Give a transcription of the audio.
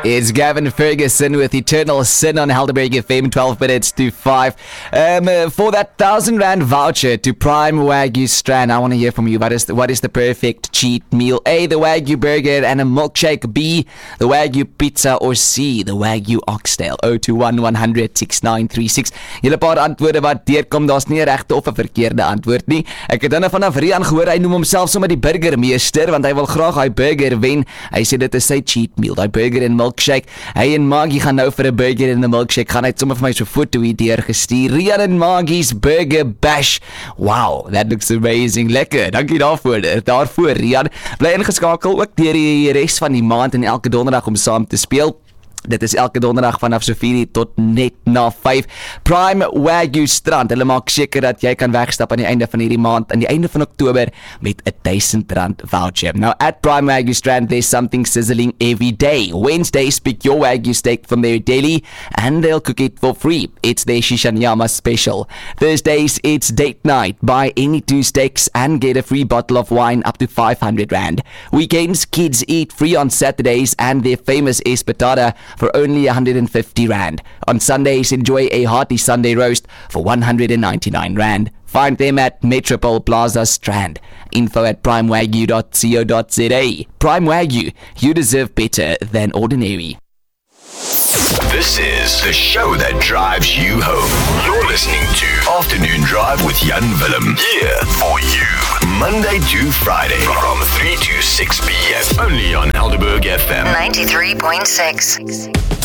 It's Gavin Ferguson with Eternal Sin on Helderberg FM, 12 minutes to 5. For that R1,000 voucher to Prime Wagyu Strand, I want to hear from you. What is the perfect cheat meal? A, the Wagyu burger and a milkshake. B, the Wagyu pizza. Or C, the Wagyu oxtail. 021 100 6936. Julle paar antwoorde wat deurkom, daar's nie 'n regte of 'n verkeerde antwoord nie. Ek het dan vanaf Rian gehoor, hy noem homself sommer die burgermeester, want hy wil graag hy burger wen. Hy sê dit is sy cheat meal, die burger en milkshake. Hy en Maggie gaan nou vir 'n burger en 'n milkshake. Gaan hy sommer vir my so foto hier deurgestuur. Rian en Maggie's Burger Bash. Wow, that looks amazing. Lekker. Dankie daarvoor Rian. Bly ingeskakel ook deur die res van die maand en elke donderdag om saam te speel. Dit is elke donderdag vanaf so 4 tot net na 5. Prime Wagyu Strand. Hulle maak seker dat jy kan wegstap aan die einde van hierdie maand, aan die einde van Oktober, met 'n R1,000 voucher. Now at Prime Wagyu Strand, there's something sizzling every day. Wednesdays, pick your Wagyu steak from their deli, and they'll cook it for free. It's their Shishanyama special. Thursdays, it's date night. Buy any 2 steaks and get a free bottle of wine up to R500. Weekends, kids eat free on Saturdays and their famous espetada for only R150. On Sundays, enjoy a hearty Sunday roast for R199. Find them at Metropole Plaza Strand. Info at primewagyu.co.za. Prime Wagyu, you deserve better than ordinary. This is the show that drives you home. You're listening to Afternoon Drive with Jan Willem. Here for you, Monday to Friday from 3 to 6 p.m. Only on Helderberg FM 93.6.